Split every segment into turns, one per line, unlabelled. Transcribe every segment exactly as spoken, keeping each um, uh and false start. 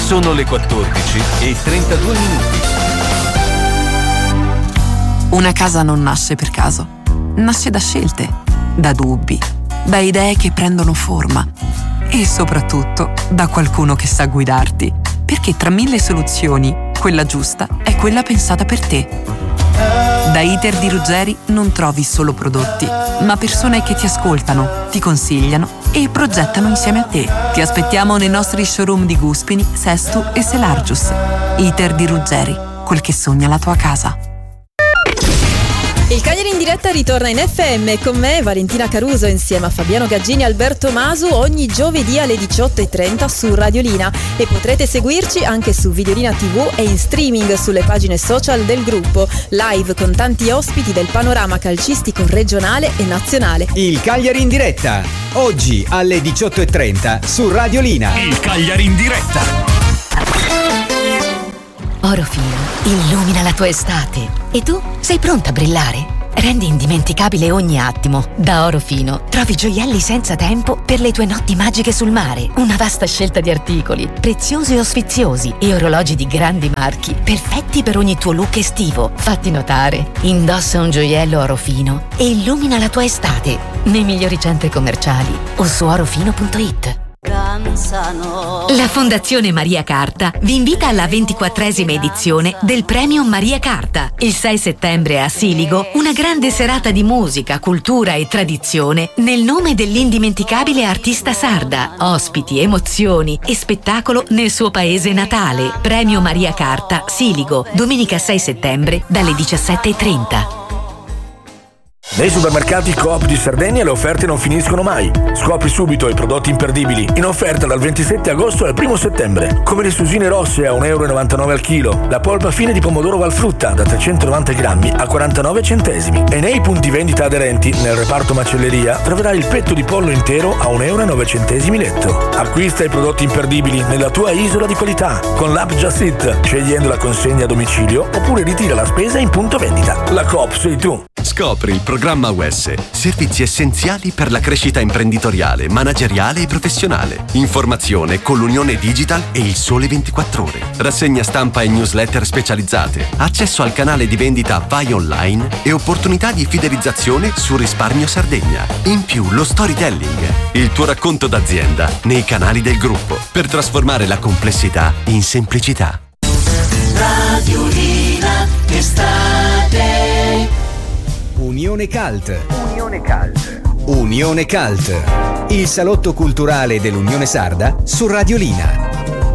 Sono le quattordici e trentadue minuti.
Una casa non nasce per caso. Nasce da scelte, da dubbi, da idee che prendono forma e soprattutto da qualcuno che sa guidarti. Perché tra mille soluzioni, quella giusta è quella pensata per te. Da Iter di Ruggeri non trovi solo prodotti, ma persone che ti ascoltano, ti consigliano e progettano insieme a te. Ti aspettiamo nei nostri showroom di Guspini, Sestu e Selargius. Iter di Ruggeri, quel che sogna la tua casa.
Il Cagliari in diretta ritorna in F M con me, Valentina Caruso, insieme a Fabiano Gaggini e Alberto Masu, ogni giovedì alle diciotto e trenta su Radiolina, e potrete seguirci anche su Videolina tivù e in streaming sulle pagine social del gruppo, live con tanti ospiti del panorama calcistico regionale e nazionale.
Il Cagliari in diretta, oggi alle diciotto e trenta su Radiolina.
Il Cagliari in diretta.
Orofino illumina la tua estate. E tu sei pronta a brillare? Rendi indimenticabile ogni attimo. Da Orofino trovi gioielli senza tempo per le tue notti magiche sul mare. Una vasta scelta di articoli, preziosi o sfiziosi, e orologi di grandi marchi, perfetti per ogni tuo look estivo. Fatti notare. Indossa un gioiello Orofino e illumina la tua estate nei migliori centri commerciali o su orofino punto it. La Fondazione Maria Carta vi invita alla ventiquattresima edizione del Premio Maria Carta. Il sei settembre a Siligo, una grande serata di musica, cultura e tradizione nel nome dell'indimenticabile artista sarda. Ospiti, emozioni e spettacolo nel suo paese natale. Premio Maria Carta, Siligo, domenica sei settembre dalle diciassette e trenta.
Nei supermercati Coop di Sardegna le offerte non finiscono mai. Scopri subito i prodotti imperdibili in offerta dal ventisette agosto al primo settembre, come le susine rosse a un euro e novantanove al chilo, la polpa fine di pomodoro Valfrutta da trecentonovanta grammi a quarantanove centesimi. E nei punti vendita aderenti, nel reparto macelleria, troverai il petto di pollo intero a un euro e nove centesimi letto. Acquista i prodotti imperdibili nella tua isola di qualità con l'app Just Eat, scegliendo la consegna a domicilio oppure ritira la spesa in punto vendita. La Coop sei tu.
Scopri il programma U S, servizi essenziali per la crescita imprenditoriale, manageriale e professionale. Informazione con l'Unione Digital e il Sole ventiquattro Ore. Rassegna stampa e newsletter specializzate, accesso al canale di vendita Vai Online e opportunità di fidelizzazione su Risparmio Sardegna. In più lo storytelling, il tuo racconto d'azienda nei canali del gruppo, per trasformare la complessità in semplicità.
Radiolina estate.
Unione Cult.
Unione Cult.
Unione Cult. Il salotto culturale dell'Unione Sarda su Radiolina.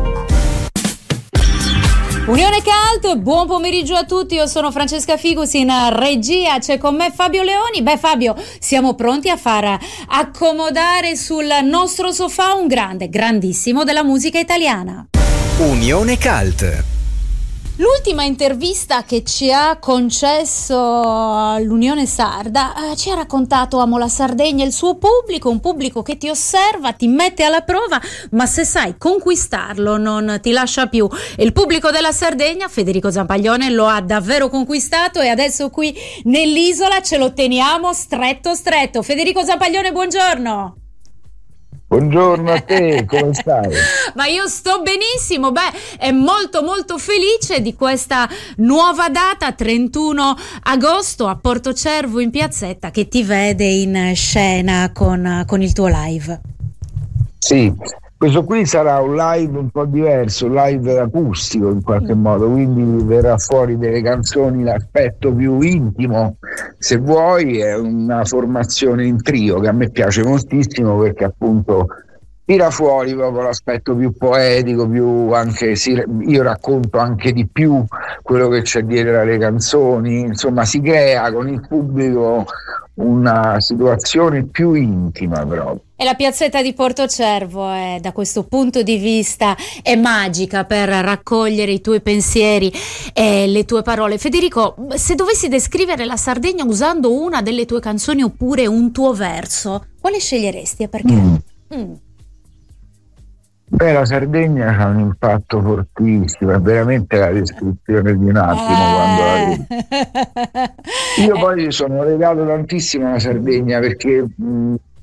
Unione Cult, buon pomeriggio a tutti, io sono Francesca Figus, in regia c'è con me Fabio Leoni. Beh Fabio, siamo pronti a far accomodare sul nostro sofà un grande, grandissimo della musica italiana.
Unione Cult.
L'ultima intervista che ci ha concesso l'Unione Sarda eh, ci ha raccontato Amo la Sardegna, il suo pubblico, un pubblico che ti osserva, ti mette alla prova, ma se sai conquistarlo non ti lascia più. E il pubblico della Sardegna, Federico Zampaglione, lo ha davvero conquistato e adesso qui nell'isola ce lo teniamo stretto stretto. Federico Zampaglione, buongiorno.
Buongiorno a te, come stai?
Ma io sto benissimo, beh, è molto molto felice di questa nuova data, trentuno agosto a Portocervo in piazzetta, che ti vede in scena con, con il tuo live.
Sì, questo qui sarà un live un po' diverso, un live acustico in qualche modo, quindi verrà fuori delle canzoni, l'aspetto più intimo, se vuoi, è una formazione in trio che a me piace moltissimo perché appunto tira fuori proprio l'aspetto più poetico, più anche io racconto anche di più quello che c'è dietro alle canzoni, insomma si crea con il pubblico una situazione più intima proprio.
E la piazzetta di Portocervo è, da questo punto di vista, è magica per raccogliere i tuoi pensieri e le tue parole. Federico, se dovessi descrivere la Sardegna usando una delle tue canzoni oppure un tuo verso, quale sceglieresti e perché? Mm. Mm.
Beh, la Sardegna ha un impatto fortissimo, è veramente la descrizione di un attimo eh. quando la vedo. Io poi sono legato tantissimo alla Sardegna perché mh,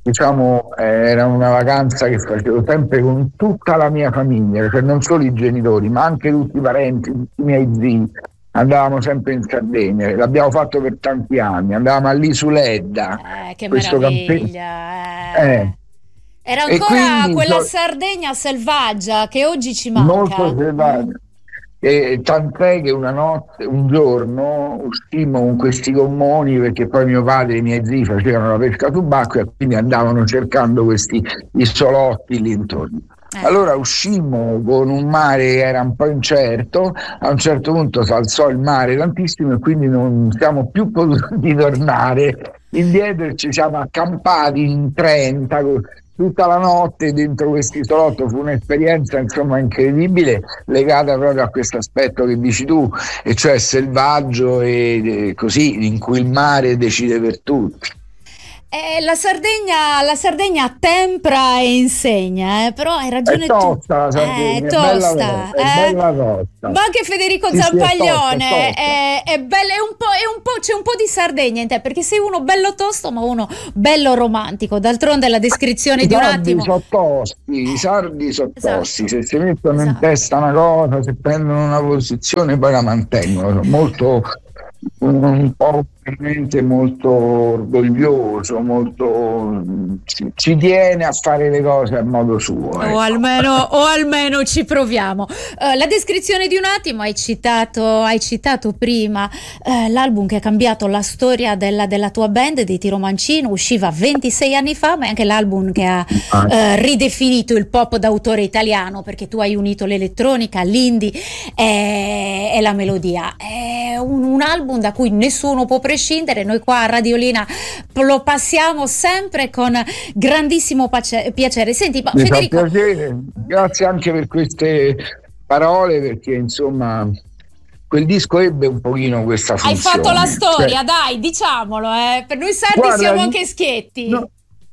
diciamo era una vacanza che facevo sempre con tutta la mia famiglia, cioè non solo i genitori ma anche tutti i parenti, tutti i miei zii. Andavamo sempre in Sardegna, l'abbiamo fatto per tanti anni, andavamo all'Isuledda.
Eh, che meraviglia!
Campe- eh.
Era ancora
quindi,
quella
so-
Sardegna selvaggia che oggi ci manca.
Molto selvaggia. E tant'è che una notte, un giorno uscimmo con questi gommoni, perché poi mio padre e i miei zii facevano la pesca subacquea, quindi andavano cercando questi isolotti lì intorno. Eh. Allora uscimmo con un mare che era un po' incerto, a un certo punto si alzò il mare tantissimo e quindi non siamo più potuti tornare indietro e ci siamo accampati in trenta tutta la notte dentro questo isolotto. Fu un'esperienza insomma incredibile, legata proprio a questo aspetto che dici tu, e cioè selvaggio e, e così, in cui il mare decide per tutti.
Eh, la Sardegna, la Sardegna tempra e insegna, eh, però hai ragione
è tosta, la Sardegna,
è tosta,
è
eh?
bella tosta.
Ma anche Federico
sì,
Zampaglione
sì, è, tosta, è,
è, è bello, è un po', è un po', c'è un po' di Sardegna in te, perché sei uno bello tosto ma uno bello romantico. D'altronde la descrizione
I
di un attimo.
I sardi sono tosti, i sardi sono
Esatto.
tosti, se si mettono
Esatto.
in testa una cosa, se prendono una posizione poi la mantengono, sono molto, un po' veramente molto orgoglioso, molto ci, ci tiene a fare le cose a modo suo, ecco.
O almeno, o almeno ci proviamo. Uh, la descrizione di un attimo, hai citato, hai citato prima uh, l'album che ha cambiato la storia della, della tua band, dei Tiro Mancino, usciva ventisei anni fa, ma è anche l'album che ha uh, ridefinito il pop d'autore italiano, perché tu hai unito l'elettronica, l'indie e, e la melodia. È un, un album da cui nessuno può prescindere. Noi qua a Radiolina lo passiamo sempre con grandissimo pace- piacere. Senti, ma
Mi
Federico,
fa piacere. Grazie anche per queste parole, perché insomma quel disco ebbe un pochino questa funzione.
hai fatto la storia,
cioè,
dai, diciamolo, eh. Per noi sardi
guarda,
siamo anche schietti.
No,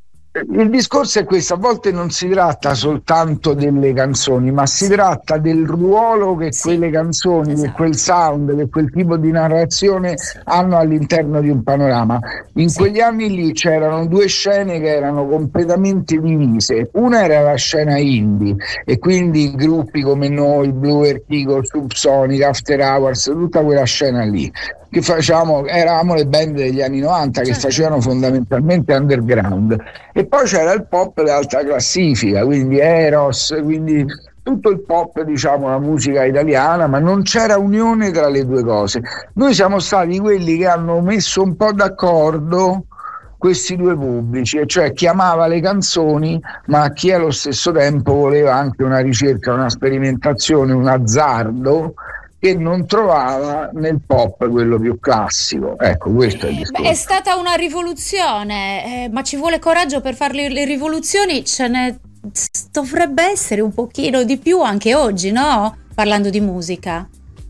il discorso è questo: a volte non si tratta soltanto delle canzoni, ma si tratta del ruolo che
Sì,
quelle canzoni,
esatto.
che quel sound, che quel tipo di narrazione
Sì.
hanno all'interno di un panorama. In
Sì.
quegli anni lì c'erano due scene che erano completamente divise. Una era la scena indie, e quindi gruppi come noi, Blue Vertigo, Subsonic, After Hours, tutta quella scena lì che facciamo, eravamo le band degli anni novanta che
Certo.
facevano fondamentalmente underground. E poi c'era il pop d'alta classifica, quindi Eros, quindi tutto il pop, diciamo, la musica italiana, ma non c'era unione tra le due cose. Noi siamo stati quelli che hanno messo un po' d'accordo questi due pubblici, e cioè chi amava le canzoni ma chi allo stesso tempo voleva anche una ricerca, una sperimentazione, un azzardo che non trovava nel pop quello più classico. Ecco, questo è il discorso.
Beh, è stata una rivoluzione, eh, ma ci vuole coraggio per fare le, le rivoluzioni, ce ne dovrebbe essere un pochino di più anche oggi, no? Parlando di musica.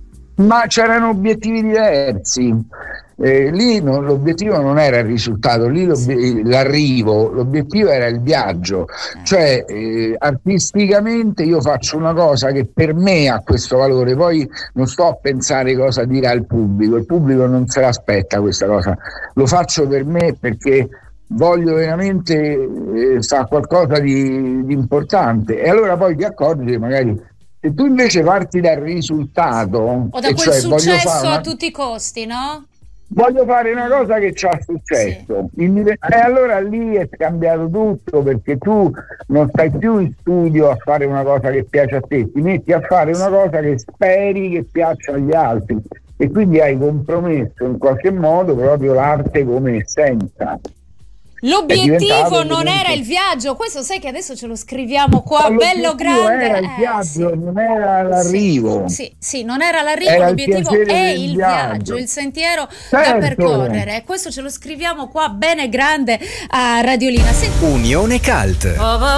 Ma c'erano obiettivi diversi. Eh, lì non, l'obiettivo non era il risultato, lì l'arrivo, l'obiettivo era il viaggio, cioè eh, artisticamente io faccio una cosa che per me ha questo valore, poi non sto a pensare cosa dirà il pubblico, il pubblico non se l'aspetta questa cosa, lo faccio per me perché voglio veramente eh, fare qualcosa di, di importante, e allora poi ti accorgi che magari se tu invece parti dal risultato
O da
e
quel
cioè voglio
successo
fare una...
a tutti i costi, no?
voglio fare una cosa che ci ha successo, sì. E allora lì è cambiato tutto, perché tu non stai più in studio a fare una cosa che piace a te, ti metti a fare una cosa che speri che piaccia agli altri, e quindi hai compromesso in qualche modo proprio l'arte come essenza.
L'obiettivo non era il viaggio, questo sai che adesso ce lo scriviamo qua, bello grande.
Era il viaggio,
eh, sì.
non era l'arrivo.
Sì, sì, sì, non era l'arrivo,
era
l'obiettivo
il
è il
viaggio.
viaggio, il sentiero
certo.
da percorrere. Questo ce lo scriviamo qua bene grande a Radiolina. Senti.
Unione Cult.
Oh, oh.